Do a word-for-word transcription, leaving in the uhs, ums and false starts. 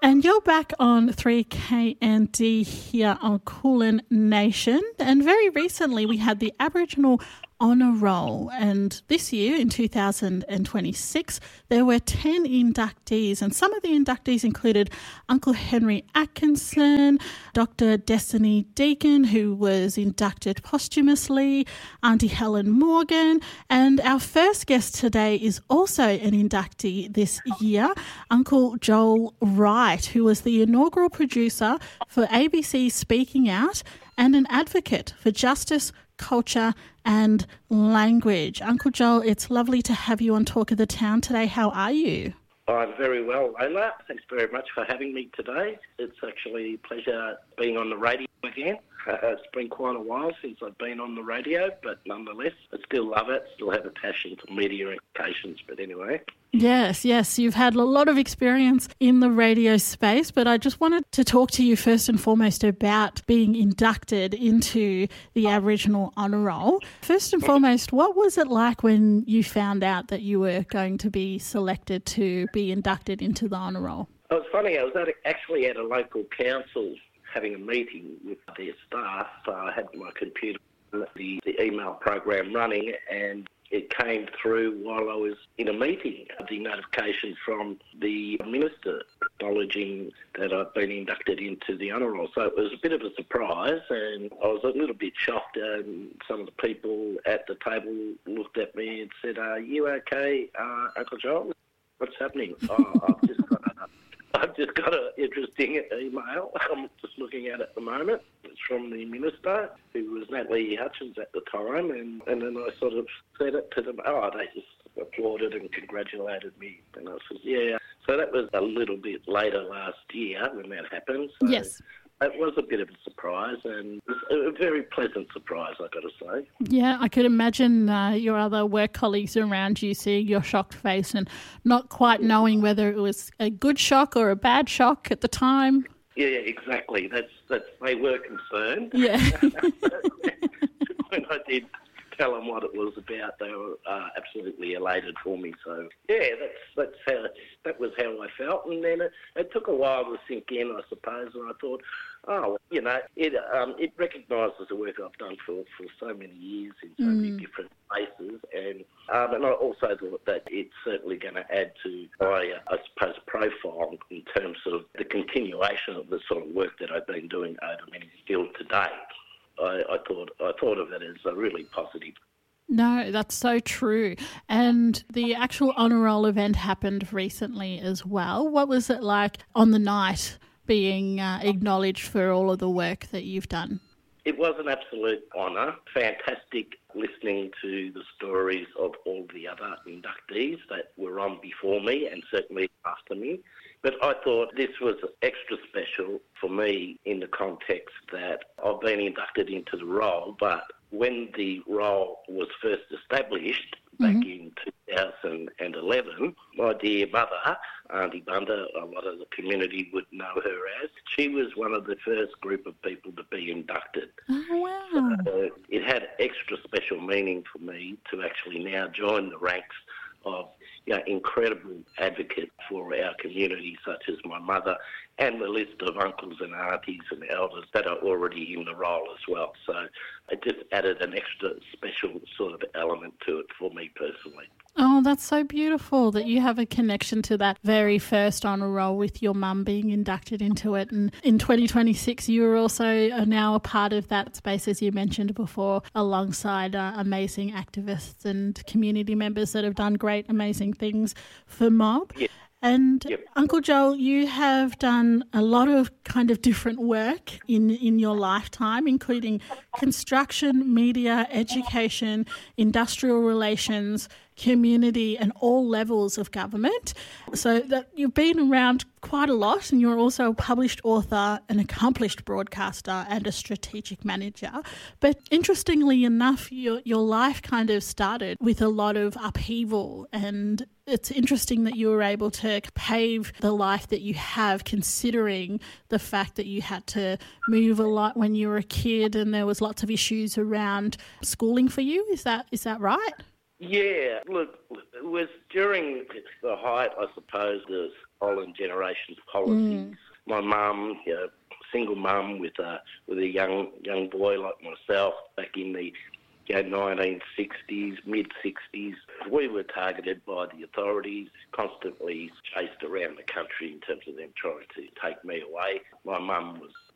And you're back on three K N D here on Kulin Nation. And very recently we had the Aboriginal Honour Roll. And this year, in two thousand twenty-six, there were ten inductees. And some of the inductees included Uncle Henry Atkinson, Doctor Destiny Deacon, who was inducted posthumously, Auntie Helen Morgan. And our first guest today is also an inductee this year, Uncle Joel Wright, who was the inaugural producer for A B C's Speaking Out and an advocate for justice, culture and language. Uncle Joel, it's lovely to have you on Talk of the Town today. How are you? I'm very well, Lola. Thanks very much for having me today. It's actually a pleasure being on the radio again. Uh, it's been quite a while since I've been on the radio, but nonetheless, I still love it, still have a passion for media occasions, but anyway. Yes, yes, you've had a lot of experience in the radio space, but I just wanted to talk to you first and foremost about being inducted into the Aboriginal Honour Roll. First and foremost, what was it like when you found out that you were going to be selected to be inducted into the Honour Roll? It was funny, I was at a, actually at a local council having a meeting with their staff. Uh, I had my computer, the, the email program running, and it came through while I was in a meeting, the notification from the minister acknowledging that I'd been inducted into the Honour Roll. So it was a bit of a surprise, and I was a little bit shocked. Um, some of the people at the table looked at me and said, "Are you okay, uh, Uncle Joel? What's happening?" oh, I've just got a, I've just got an interesting email. I'm just looking at it at the moment. It's from the minister, who was Natalie Hutchins at the time, and, and then I sort of said it to them. Oh, they just applauded and congratulated me. And I said, yeah. So that was a little bit later last year when that happened. So yes. It was a bit of a surprise, and it was a very pleasant surprise, I've got to say. Yeah, I could imagine uh, your other work colleagues around you seeing your shocked face and not quite knowing whether it was a good shock or a bad shock at the time. Yeah, exactly. That's that's they were concerned. Yeah. When I did tell them what it was about, they were uh, absolutely elated for me. So yeah, that's that's how that was how I felt. And then it, it took a while to sink in, I suppose. And I thought, oh, you know, it um, it recognises the work I've done for, for so many years in so mm. many different places, and um, and I also thought that it's certainly going to add to my, uh, I suppose, profile in terms of the continuation of the sort of work that I've been doing over many still today. I, I thought I thought of it as a really positive. No, that's so true. And the actual Honour Roll event happened recently as well. What was it like on the night being uh, acknowledged for all of the work that you've done? It was an absolute honour. Fantastic listening to the stories of all the other inductees that were on before me and certainly after me. But I thought this was extra special for me in the context that I've been inducted into the role, but when the role was first established back mm-hmm. in two thousand eleven, my dear mother, Auntie Bunda, a lot of the community would know her as, she was one of the first group of people to be inducted. Oh, wow. So it had extra special meaning for me to actually now join the ranks of you know, incredible advocates for our community, such as my mother, and the list of uncles and aunties and elders that are already in the role as well. So it just added an extra special sort of element to it for me personally. Oh, that's so beautiful that you have a connection to that very first honour roll with your mum being inducted into it. And in twenty twenty-six, you are also now a part of that space, as you mentioned before, alongside uh, amazing activists and community members that have done great, amazing things for Mob. Yeah. And yep. Uncle Joel, you have done a lot of kind of different work in, in your lifetime, including construction, media, education, industrial relations, community and all levels of government. So that you've been around quite a lot, and you're also a published author, an accomplished broadcaster and a strategic manager. But interestingly enough, your your life kind of started with a lot of upheaval, and it's interesting that you were able to pave the life that you have, considering the fact that you had to move a lot when you were a kid and there was lots of issues around schooling for you. Is that is that right? Yeah, look, it was during the height, I suppose, the stolen generations policies. Mm. My mum, you know, single mum with a with a young young boy like myself back in the you know, nineteen sixties, mid sixties. We were targeted by the authorities, constantly chased around the country in terms of them trying to take me away. My mum was